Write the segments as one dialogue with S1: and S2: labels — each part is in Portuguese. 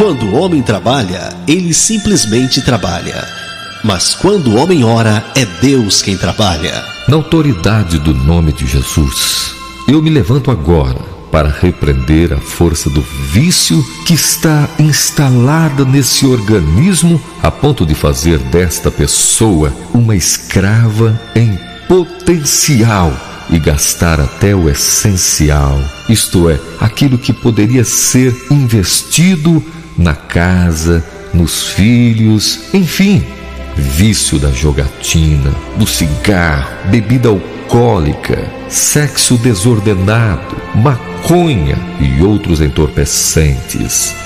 S1: Quando o homem trabalha, ele simplesmente trabalha. Mas quando o homem ora, é Deus quem trabalha.
S2: Na autoridade do nome de Jesus, eu me levanto agora para repreender a força do vício que está instalada nesse organismo a ponto de fazer desta pessoa uma escrava em potencial e gastar até o essencial, isto é, aquilo que poderia ser investido na casa, nos filhos, enfim. Vício da jogatina, do cigarro, bebida alcoólica, sexo desordenado, maconha e outros entorpecentes.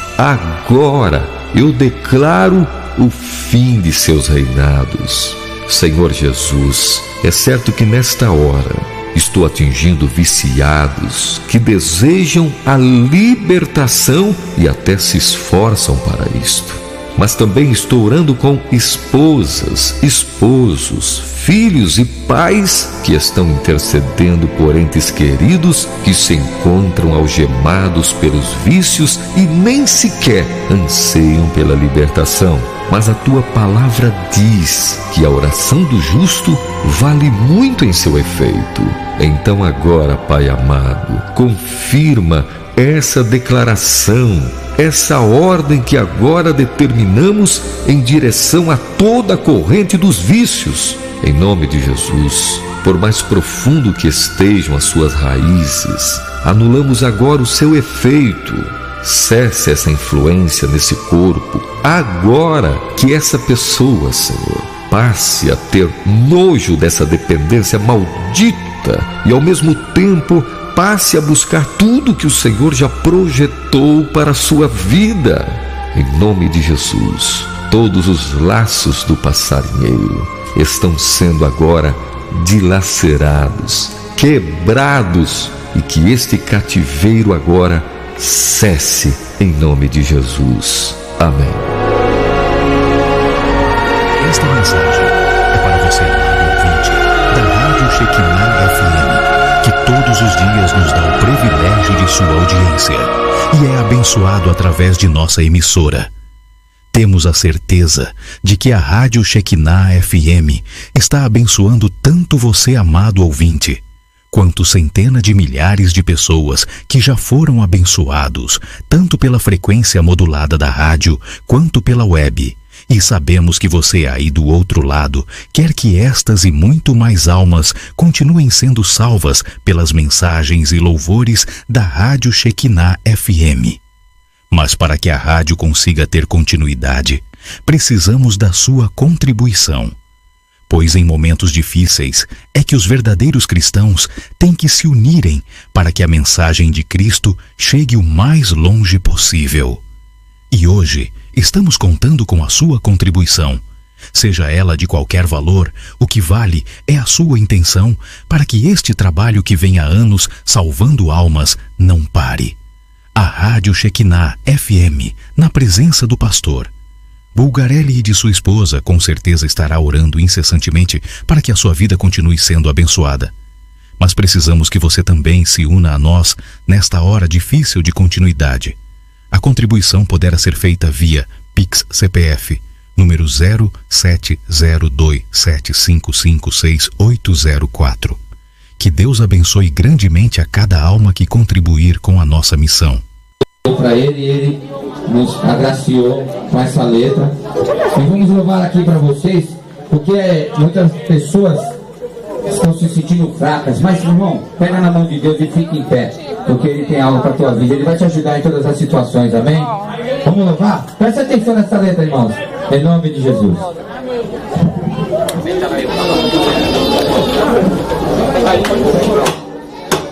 S2: Agora eu declaro o fim de seus reinados. Senhor Jesus, é certo que nesta hora estou atingindo viciados que desejam a libertação e até se esforçam para isto. Mas também estou orando com esposas, esposos, filhos e pais que estão intercedendo por entes queridos que se encontram algemados pelos vícios e nem sequer anseiam pela libertação. Mas a tua palavra diz que a oração do justo vale muito em seu efeito. Então agora, Pai amado, confirma essa declaração, essa ordem que agora determinamos em direção a toda a corrente dos vícios. Em nome de Jesus, por mais profundo que estejam as suas raízes, anulamos agora o seu efeito. Cesse essa influência nesse corpo, agora que essa pessoa, Senhor, passe a ter nojo dessa dependência maldita e ao mesmo tempo passe a buscar tudo que o Senhor já projetou para a sua vida. Em nome de Jesus, todos os laços do passarinheiro estão sendo agora dilacerados, quebrados, e que este cativeiro agora cesse em nome de Jesus. Amém.
S3: Esta mensagem é para você, amado ouvinte, da Rádio Shekinah FM, que todos os dias nos dá o privilégio de sua audiência e é abençoado através de nossa emissora. Temos a certeza de que a Rádio Shekinah FM está abençoando tanto você, amado ouvinte, quanto centenas de milhares de pessoas que já foram abençoados, tanto pela frequência modulada da rádio, quanto pela web. E sabemos que você aí do outro lado quer que estas e muito mais almas continuem sendo salvas pelas mensagens e louvores da Rádio Shekinah FM. Mas para que a rádio consiga ter continuidade, precisamos da sua contribuição. Pois em momentos difíceis é que os verdadeiros cristãos têm que se unirem para que a mensagem de Cristo chegue o mais longe possível. E hoje estamos contando com a sua contribuição. Seja ela de qualquer valor, o que vale é a sua intenção para que este trabalho que vem há anos salvando almas não pare. A Rádio Shekinah FM, na presença do pastor Bulgarelli e de sua esposa, com certeza estará orando incessantemente para que a sua vida continue sendo abençoada. Mas precisamos que você também se una a nós nesta hora difícil de continuidade. A contribuição poderá ser feita via Pix CPF, número 070275568804. Que Deus abençoe grandemente a cada alma que contribuir com a nossa missão.
S4: Para ele nos agraciou com essa letra. E vamos louvar aqui para vocês, porque muitas pessoas estão se sentindo fracas. Mas, irmão, pega na mão de Deus e fique em pé, porque Ele tem algo para a tua vida. Ele vai te ajudar em todas as situações, amém? Vamos louvar? Presta atenção nessa letra, irmãos, em nome de Jesus. Amém.